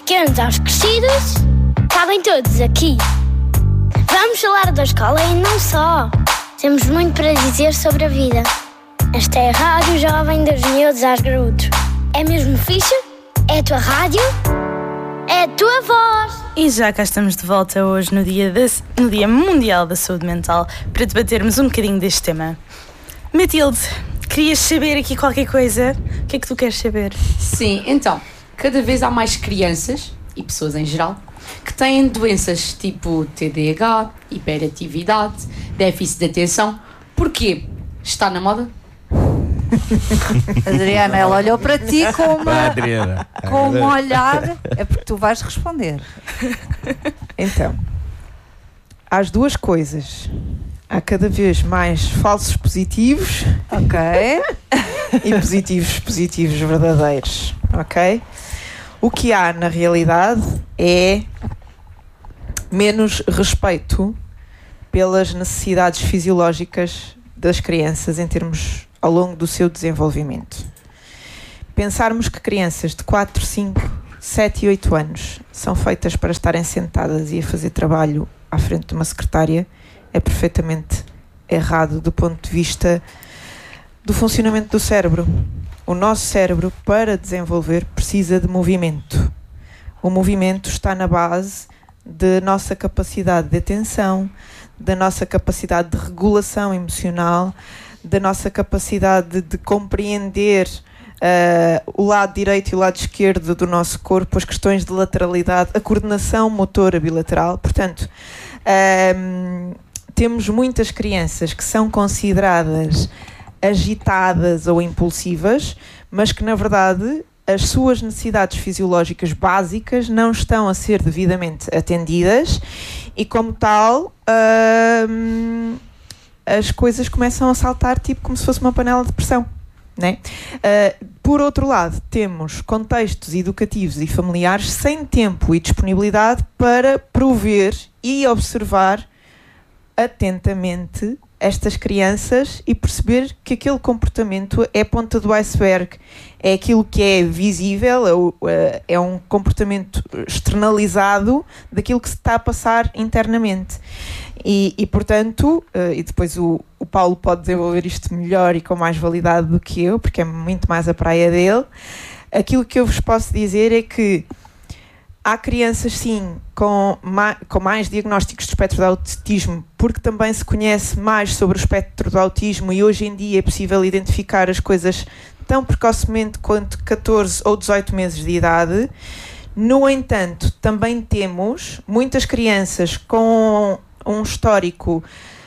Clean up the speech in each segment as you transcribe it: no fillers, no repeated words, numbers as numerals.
pequenos aos crescidos, cabem todos aqui. Vamos falar da escola e não só. Temos muito para dizer sobre a vida. Esta é a Rádio Jovem dos Miúdos aos Graúdos. É mesmo fixe? É a tua rádio? É a tua voz. E já cá estamos de volta hoje no Dia Mundial da Saúde Mental para debatermos um bocadinho deste tema. Matilde, querias saber aqui qualquer coisa? O que é que tu queres saber? Sim, então, cada vez há mais crianças, e pessoas em geral, que têm doenças tipo TDAH, hiperatividade, déficit de atenção. Porquê? Está na moda? Adriana, ela olhou para ti com um olhar. É porque tu vais responder. Então, há as duas coisas. Há cada vez mais falsos positivos, ok, e positivos verdadeiros, ok? O que há na realidade é menos respeito pelas necessidades fisiológicas das crianças em termos ao longo do seu desenvolvimento. Pensarmos que crianças de 4, 5, 7 e 8 anos são feitas para estarem sentadas e a fazer trabalho à frente de uma secretária é perfeitamente errado do ponto de vista do funcionamento do cérebro. O nosso cérebro, para desenvolver, precisa de movimento. O movimento está na base da nossa capacidade de atenção, da nossa capacidade de regulação emocional, da nossa capacidade de compreender o lado direito e o lado esquerdo do nosso corpo, as questões de lateralidade, a coordenação motora bilateral. Portanto, temos muitas crianças que são consideradas agitadas ou impulsivas, mas que, na verdade, as suas necessidades fisiológicas básicas não estão a ser devidamente atendidas e, como tal, as coisas começam a saltar tipo como se fosse uma panela de pressão, né? Por outro lado, temos contextos educativos e familiares sem tempo e disponibilidade para prover e observar atentamente estas crianças e perceber que aquele comportamento é a ponta do iceberg, é aquilo que é visível, é um comportamento externalizado daquilo que se está a passar internamente. E portanto, e depois o Paulo pode desenvolver isto melhor e com mais validade do que eu, porque é muito mais a praia dele. Aquilo que eu vos posso dizer é que há crianças, sim, com mais diagnósticos de espectro de autismo, porque também se conhece mais sobre o espectro do autismo e hoje em dia é possível identificar as coisas tão precocemente quanto 14 ou 18 meses de idade. No entanto, também temos muitas crianças com um histórico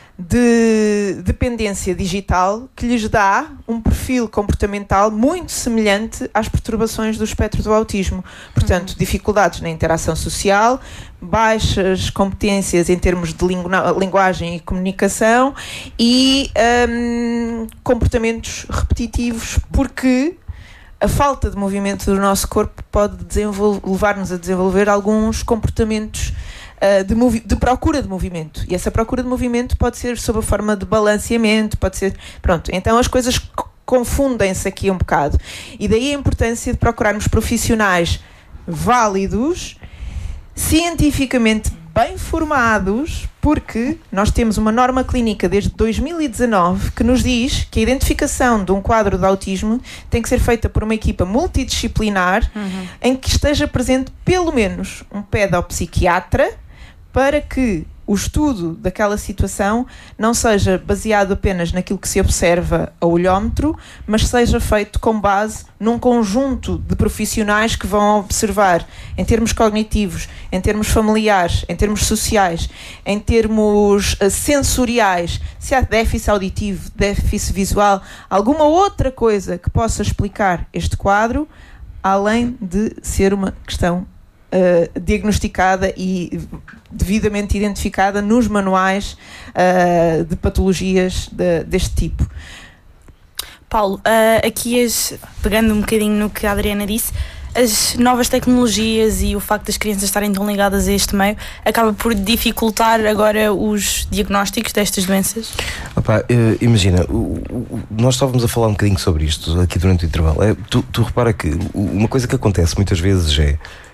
de dependência digital que lhes dá um perfil comportamental muito semelhante às perturbações do espectro do autismo. Portanto, dificuldades na interação social, baixas competências em termos de linguagem e comunicação e comportamentos repetitivos, porque a falta de movimento do nosso corpo pode levar-nos a desenvolver alguns comportamentos de procura de movimento. E essa procura de movimento pode ser sob a forma de balanceamento, pode ser... Pronto, então as coisas confundem-se aqui um bocado. E daí a importância de procurarmos profissionais válidos, cientificamente bem formados, porque nós temos uma norma clínica desde 2019 que nos diz que a identificação de um quadro de autismo tem que ser feita por uma equipa multidisciplinar em que esteja presente pelo menos um pedopsiquiatra, para que o estudo daquela situação não seja baseado apenas naquilo que se observa a olhómetro, mas seja feito com base num conjunto de profissionais que vão observar em termos cognitivos, em termos familiares, em termos sociais, em termos sensoriais, se há déficit auditivo, déficit visual, alguma outra coisa que possa explicar este quadro, além de ser uma questão diagnosticada e devidamente identificada nos manuais de patologias deste tipo. Paulo, aqui pegando um bocadinho no que a Adriana disse, as novas tecnologias e o facto das crianças estarem tão ligadas a este meio acaba por dificultar agora os diagnósticos destas doenças? Imagina, nós estávamos a falar um bocadinho sobre isto aqui durante o intervalo. Tu repara que uma coisa que acontece muitas vezes é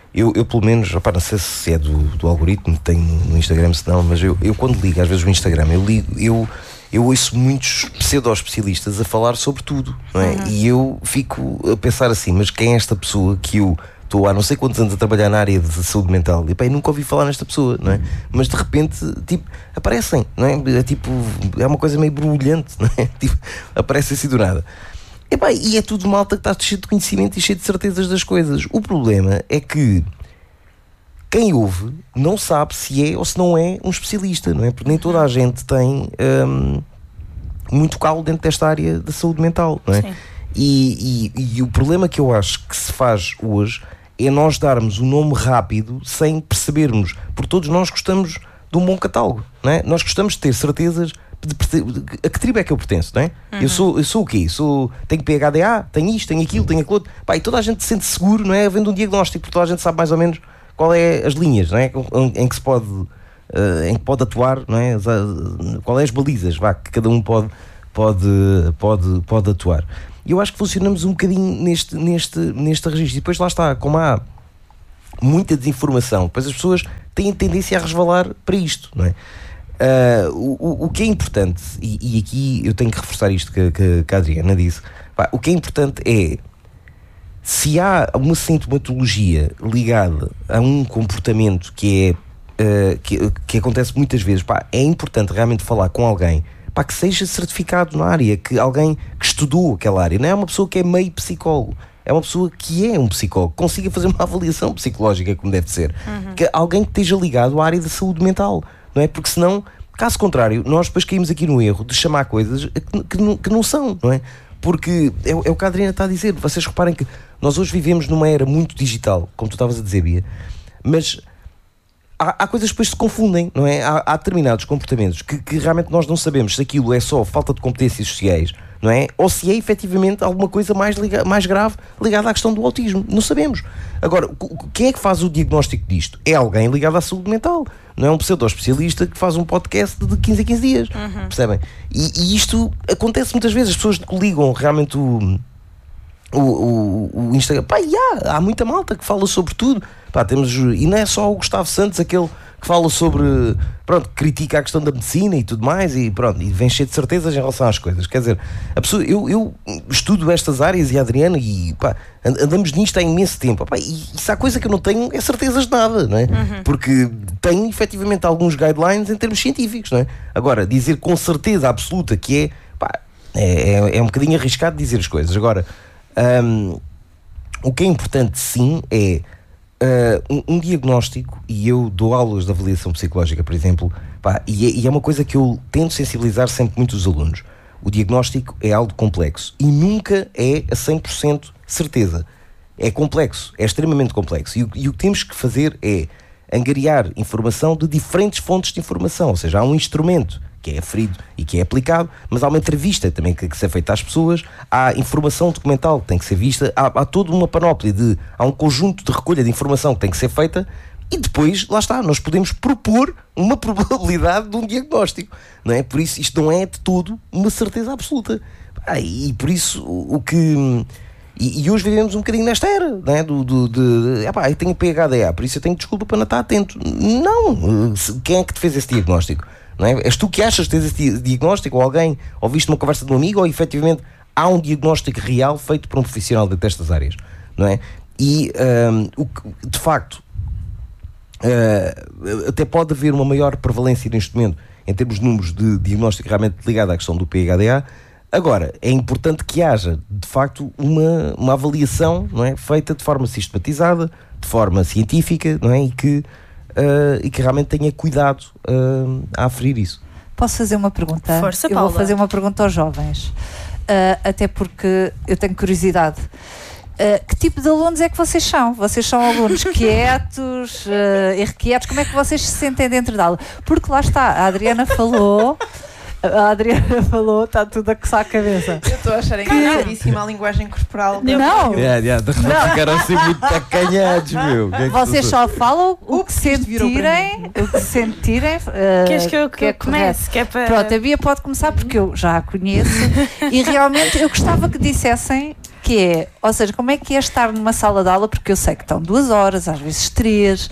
eu pelo menos, não sei se é do algoritmo que tenho no Instagram, se não, mas eu quando ligo às vezes o Instagram, eu ouço muitos pseudo-especialistas a falar sobre tudo, não é? E eu fico a pensar assim, mas quem é esta pessoa que eu estou há não sei quantos anos a trabalhar na área de saúde mental e nunca ouvi falar nesta pessoa, não é? Mas de repente, tipo, aparecem, não é? É uma coisa meio borbulhante, não é? Tipo, aparece assim do nada. E é tudo malta que está cheio de conhecimento e cheio de certezas das coisas. O problema é que quem ouve não sabe se é ou se não é um especialista, não é? Porque nem toda a gente tem muito calo dentro desta área da saúde mental, não é? Sim. E o problema que eu acho que se faz hoje é nós darmos um nome rápido sem percebermos, porque todos nós gostamos de um bom catálogo, não é? Nós gostamos de ter certezas a que tribo é que eu pertenço, não é? Eu sou o quê? Tenho PHDA, tenho isto, tenho aquilo, tenho aquilo outro. E toda a gente se sente seguro, não é? Havendo um diagnóstico, porque toda a gente sabe mais ou menos qual é as linhas, não é? Em que se pode em que pode atuar, não é? Qual é as balizas, que cada um pode atuar. E eu acho que funcionamos um bocadinho neste registro. E depois lá está, como há muita desinformação, depois as pessoas têm tendência a resvalar para isto, não é? O que é importante, e aqui eu tenho que reforçar isto que a Adriana disse, o que é importante é, se há uma sintomatologia ligada a um comportamento que acontece muitas vezes, é importante realmente falar com alguém que seja certificado na área, que alguém que estudou aquela área, não é uma pessoa que é meio psicólogo, é uma pessoa que é um psicólogo, consiga fazer uma avaliação psicológica como deve ser, que alguém que esteja ligado à área da saúde mental, não é? Porque senão, caso contrário, nós depois caímos aqui no erro de chamar coisas que não são, não é? Porque é o que a Adriana está a dizer. Vocês reparem que nós hoje vivemos numa era muito digital, como tu estavas a dizer, Bia, mas há coisas que depois se confundem, não é? Há determinados comportamentos que realmente nós não sabemos se aquilo é só falta de competências sociais, não é? Ou se é efetivamente alguma coisa mais grave ligada à questão do autismo. Não sabemos. Agora, quem é que faz o diagnóstico disto? É alguém ligado à saúde mental. Não é um pseudo-especialista que faz um podcast de 15 a 15 dias. Percebem? E isto acontece muitas vezes. As pessoas que ligam realmente o Instagram. Há muita malta que fala sobre tudo. E não é só o Gustavo Santos, aquele que fala sobre, critica a questão da medicina e tudo mais, e vem cheio de certezas em relação às coisas. Quer dizer, a pessoa, eu estudo estas áreas, e a Adriana, e andamos nisto há imenso tempo, e se há coisa que eu não tenho é certezas de nada, não é? Porque tenho efetivamente alguns guidelines em termos científicos, não é? Agora, dizer com certeza absoluta que é um bocadinho arriscado dizer as coisas. Agora, o que é importante sim é um diagnóstico, e eu dou aulas de avaliação psicológica, por exemplo, e é uma coisa que eu tento sensibilizar sempre muito os alunos. O diagnóstico é algo complexo e nunca é a 100% certeza. É complexo, é extremamente complexo, e o que temos que fazer é angariar informação de diferentes fontes de informação, ou seja, há um instrumento que é aferido e que é aplicado, mas há uma entrevista também que ser feita às pessoas, há informação documental que tem que ser vista, há toda uma panóplia há um conjunto de recolha de informação que tem que ser feita, e depois, lá está, nós podemos propor uma probabilidade de um diagnóstico, não é? Por isso, isto não é de todo uma certeza absoluta. E por isso, E hoje vivemos um bocadinho nesta era, não é? Eu tenho PHDA, por isso eu tenho desculpa para não estar atento. Não! Quem é que te fez esse diagnóstico? Não é? És tu que achas que tens esse diagnóstico, ou alguém, ou viste uma conversa de um amigo, ou efetivamente há um diagnóstico real feito por um profissional destas áreas, não é? E de facto até pode haver uma maior prevalência neste momento em termos de números de diagnóstico realmente ligado à questão do PHDA. Agora, é importante que haja de facto uma avaliação, não é? Feita de forma sistematizada, de forma científica, não é? E que realmente tenha cuidado a aferir isso. Posso fazer uma pergunta? Força, eu Paula. vou fazer uma pergunta aos jovens, até porque eu tenho curiosidade. Que tipo de alunos é que vocês são? Vocês são alunos quietos, irrequietos? Como é que vocês se sentem dentro da aula? Porque lá está, a Adriana falou, está tudo a coçar a cabeça. Eu estou a achar engraçadíssima a linguagem corporal. Não! De repente ficaram assim muito acanhados, meu. Vocês só falam o que sentirem. Queres que eu comece? Que é para... Pronto, a Bia pode começar porque eu já a conheço e realmente eu gostava que dissessem que é, ou seja, como é que é estar numa sala de aula, porque eu sei que estão 2 horas, às vezes 3,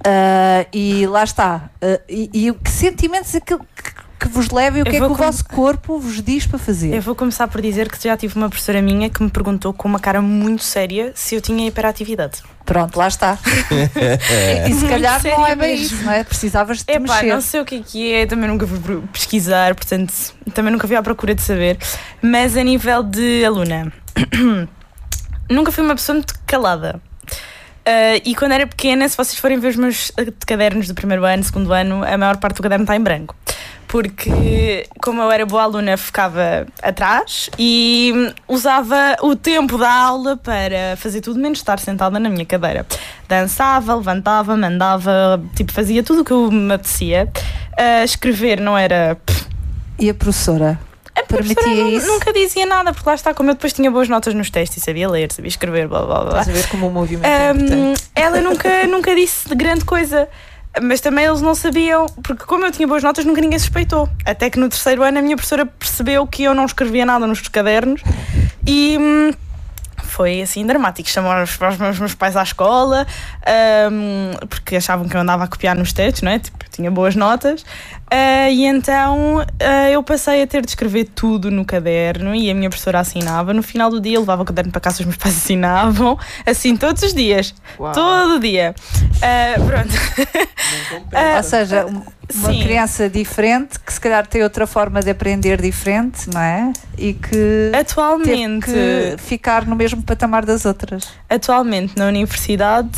e lá está. E que sentimentos é que vos leva e o que é que o vosso corpo vos diz para fazer? Eu vou começar por dizer que já tive uma professora minha que me perguntou com uma cara muito séria se eu tinha hiperatividade. Pronto, lá está. E se calhar não é bem mesmo. isso, não é? Precisavas de te mexer. Não sei o que é, também nunca fui pesquisar, portanto, também nunca fui à procura de saber. Mas a nível de aluna, nunca fui uma pessoa muito calada. E quando era pequena, se vocês forem ver os meus cadernos do primeiro ano, segundo ano, a maior parte do caderno está em branco. Porque, como eu era boa aluna, ficava atrás e usava o tempo da aula para fazer tudo menos estar sentada na minha cadeira. Dançava, levantava, mandava, fazia tudo o que eu me apetecia. Escrever não era... E a professora? A professora isso? Nunca dizia nada, porque lá está, como eu depois tinha boas notas nos testes e sabia ler, sabia escrever, blá blá blá. Estás a ver como o movimento é importante. Ela nunca disse de grande coisa. Mas também eles não sabiam, porque como eu tinha boas notas, nunca ninguém suspeitou. Até que no 3º ano a minha professora percebeu que eu não escrevia nada nos cadernos e foi assim dramático. Chamaram os meus pais à escola, porque achavam que eu andava a copiar nos testes, não é? Eu tinha boas notas. E então eu passei a ter de escrever tudo no caderno e a minha professora assinava. No final do dia eu levava o caderno para casa, os meus pais assinavam, assim todos os dias. Uau. Todo dia. Pronto. Ou seja, uma criança diferente que se calhar tem outra forma de aprender diferente, não é? E que atualmente teve que ficar no mesmo patamar das outras. Atualmente na universidade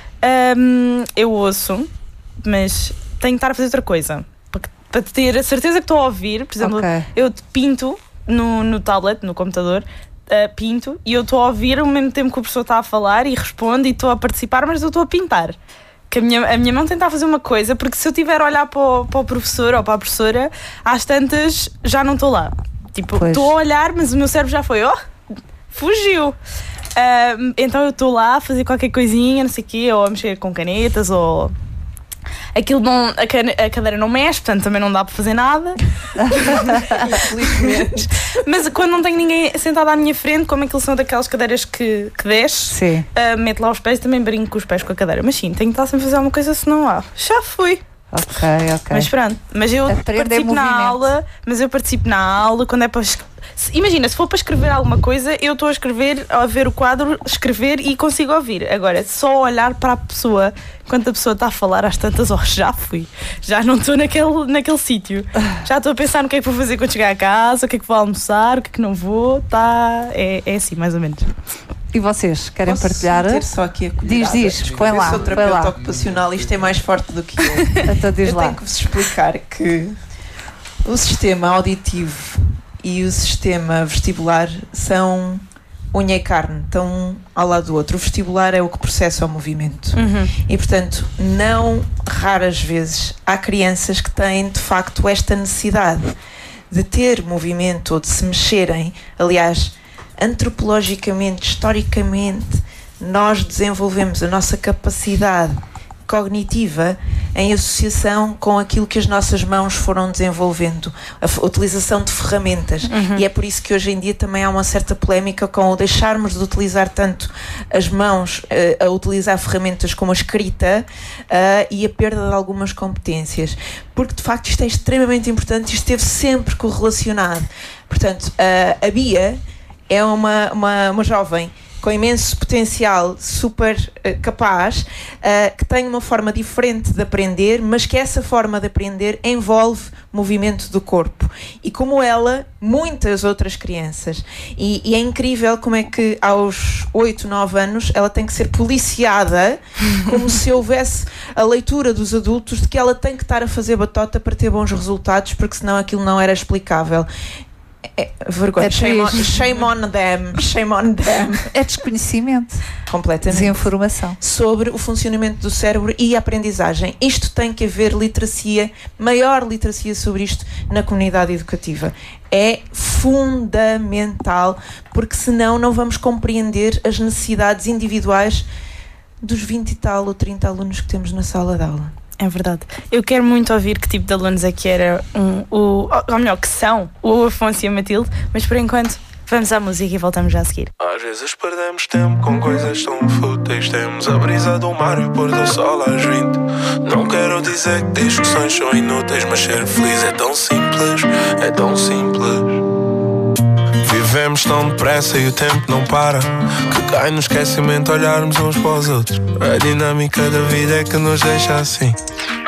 eu ouço, mas tenho que estar a fazer outra coisa. Para ter a certeza que estou a ouvir, por exemplo, eu pinto no tablet, no computador, pinto e eu estou a ouvir ao mesmo tempo que o professor está a falar e responde e estou a participar, mas eu estou a pintar. Que a minha mão tenta fazer uma coisa, porque se eu estiver a olhar para o professor ou para a professora, às tantas já não estou lá. Estou a olhar, mas o meu cérebro já foi, fugiu. Então eu estou lá a fazer qualquer coisinha, não sei o quê, ou a mexer com canetas, ou... Aquilo não, a cadeira não mexe, portanto também não dá para fazer nada. Infelizmente. Mas quando não tenho ninguém sentado à minha frente, como aquilo são daquelas cadeiras que desce, meto lá os pés, também brinco com os pés com a cadeira. Mas sim, tenho que estar sempre a fazer alguma coisa, senão já fui. Ok. Mas pronto, mas eu participo na aula, quando é para... Imagina, se for para escrever alguma coisa, eu estou a escrever, a ver o quadro, escrever e consigo ouvir. Agora, só olhar para a pessoa, enquanto a pessoa está a falar às tantas horas, já fui. Já não estou naquele sítio. Já estou a pensar no que é que vou fazer quando chegar a casa, o que é que vou almoçar, o que é que não vou. É assim, mais ou menos. E vocês, querem partilhar? Só aqui a cuidado. Diz, põe lá. Eu sou terapeuta ocupacional, isto é mais forte do que eu. Então diz lá. Eu tenho que vos explicar que o sistema auditivo e o sistema vestibular são unha e carne, estão um ao lado do outro. O vestibular é o que processa o movimento. E, portanto, não raras vezes há crianças que têm, de facto, esta necessidade de ter movimento ou de se mexerem. Aliás, antropologicamente, historicamente, nós desenvolvemos a nossa capacidade cognitiva em associação com aquilo que as nossas mãos foram desenvolvendo, a utilização de ferramentas. E é por isso que hoje em dia também há uma certa polémica com o deixarmos de utilizar tanto as mãos a utilizar ferramentas como a escrita e a perda de algumas competências, porque de facto isto é extremamente importante e esteve sempre correlacionado. Portanto, a Bia é uma jovem com imenso potencial, super capaz, que tem uma forma diferente de aprender, mas que essa forma de aprender envolve movimento do corpo. E como ela, muitas outras crianças. E é incrível como é que aos 8, 9 anos ela tem que ser policiada, como se houvesse a leitura dos adultos de que ela tem que estar a fazer batota para ter bons resultados, porque senão aquilo não era explicável. Vergonha. Shame on them. É desconhecimento. Completamente. Desinformação. Sobre o funcionamento do cérebro e a aprendizagem. Isto tem que haver literacia, maior literacia sobre isto na comunidade educativa. É fundamental, porque senão não vamos compreender as necessidades individuais dos 20 e tal ou 30 alunos que temos na sala de aula. É verdade. Eu quero muito ouvir que tipo de alunos é que era ou melhor, que são o Afonso e a Matilde, mas por enquanto Vamos à música e voltamos já a seguir. Às vezes perdemos tempo com coisas tão fúteis. Temos a brisa do mar e o pôr do sol às 20. Não quero dizer que discussões são inúteis, mas ser feliz é tão simples, é tão simples. Vivemos tão depressa e o tempo não para, que cai no esquecimento olharmos uns para os outros. A dinâmica da vida é que nos deixa assim.